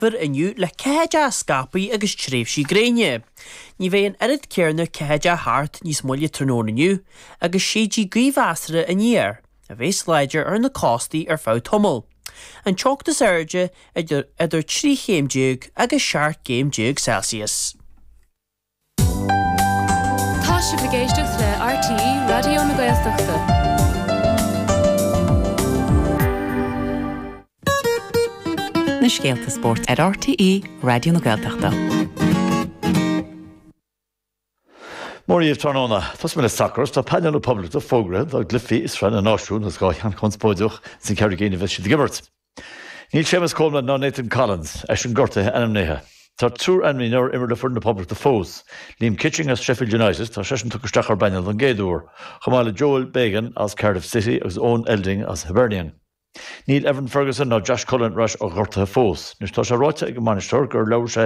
adver iniu le ceja scapi agus tréfsi gréine. Ní bheith an erid cearna ceja hart nís mulle tróna iniu agus sédí gríomhasra iniar, a bheith slider ar na costaí ar fá tomol. An teachtas airde idir 3 chéimdíog agus 7 chéimdíog Celsius. Tá si bhgéisteach le RTE Radio na Gaeltachta. Na Scéalta Sport at RTE Radio na Gaeltachta. Móríomh Tróna, Tás mé le sacras, tá peann na poblacht a fógra a glyfi is fran an áisiún as gáith conspóideach sin Carrigéine bheith Gibbert. Níl sémas cómla ná Nathan Collins, sin gorta anamnéthe. Tá trúr anmí nuair imar le fur na poblacht a fós. Liam Kitching as Sheffield United, tá sesin tucaisteach ar bainil an géadúr. Chamála Joel Bagan as Cardiff City agus Owen Elding as Hibernian. Níl Evan Ferguson ná Josh Cullen Rush ó gorta fós. Nus tá sé ráite ag manisteir gur leabhar sé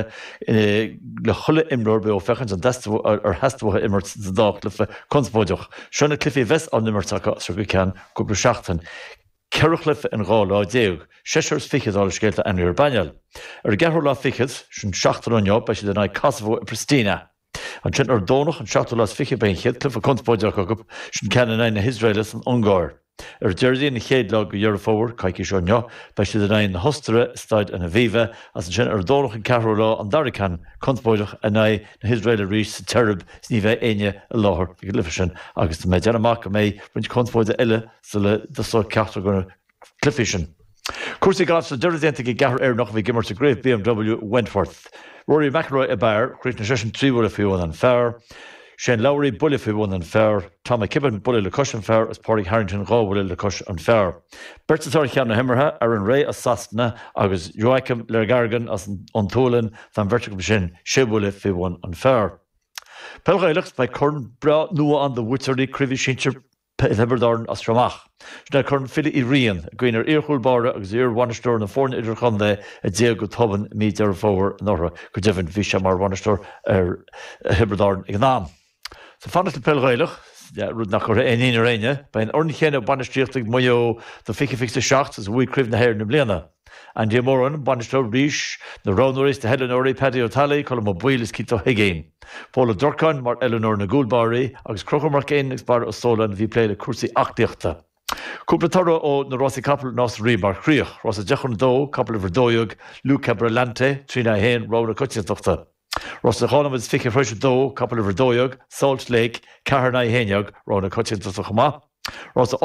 le chuile imreoir be ó fechans an ar heastamhtha imirt sa dách le conspóideach. Seanna clifi vest an nimirtacha as go ceann cúpla seachtain. Ceirich lifa an gá lá déag, 6 fichid ála scéalta anir bainil. Ar gethir lá fichid, sin 7 anio bei si den na Kosovo a Pristina. An sin ar dónach an 7 lá fichid ben chéad clifa conspóideach agub sin ceanna na Israelis an Ungáir. Ar Jersey na chéad lá go dhearr fór, caiici seo neo, bei si den na Hostere, Staid an a Viva, as an sin ar dónach an cehrú lá an Darican conspóideach a na Israeli rís sa terb sní bheith aine a láthir go lifa sin agus tá méid deanamach go méid rint conspóide eile sa le dasá ceachtar gona clifi sin. Cuasaí gáis sa deireadénta go gceathar ar nach bhí gimmar sa gréibh BMW Wentworth. Rory McIlroy a bear, chríoch na sesin 3 bhfuil a fiúin an fearr. Shane Lowry bully fi won an fair, Tom McKibben bully le cushion fair as Pádraig Harrington gá bully le cushion an fair. Bertatóir cheanna himmartha ar an ré as Sastna agus Joachim Lergargan as an Tólin fan verticum sin sé bully fi won an fair. Pelgailecht by Corn bra nua an the Witterly Crivi Shincher Heberdorn as Ramach. Sna Corn Philly I Rian, Gwiner Earhulbara agus Wannestor na Forn Iderconde a Diego Tobin meet der forward Norra could Devon Vishamar Wannestor Heberdorn Ignam. So fannas le pelgaileach, rud nach chur ein réine, bei an ornichéine banisteochtaigh muo do fichte seacht as bhuaigh crimh na hair na bliana. And the moran banistor ríis na Rónaris de Eleanor Paddy O'Talley colm a buil is cito higéin. Paula Durcan mar Eleanor na Gúlbáirí agus crochar mar céin ag bar ó Sólan bhí plé le cuasaí achtaíochta. Cúpla tarra ó na Rossi Capel nás rí mar chríoch, Rosa dechan dó, Capel Verdóiog, Luca Brelante, Trina Hain, Róna Cutiantochta. Rosa Chonam is fiche fresh dó, Capel Verdóiog, Salt Lake, Caharnai Héineog, Róna Cutiantochma. Rosa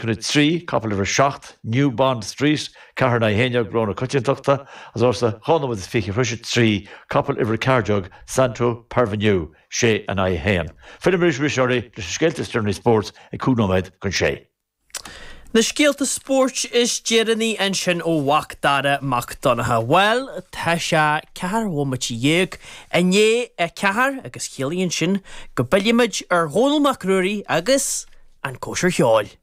8 Capel Vershacht, New Bond Street, Caharnai Héineog, Róna Cutiantochta, as Rosa Chonam is fiche fresh 3, Capel Carjog, Santo Parvenu, Shea and I Hain. Filimirish Rishori, the Skelter Sternly Sports, a Kunomed Gunshea. Na Scéalta Sport is Jeremy and sin ó Wachdára McDonagh. Well, tá sé cehar bhfumaití dhéag a né a cehar agus chéalaíonn sin go billiimiid ar Ronald McCrory agus an Kosher Hall.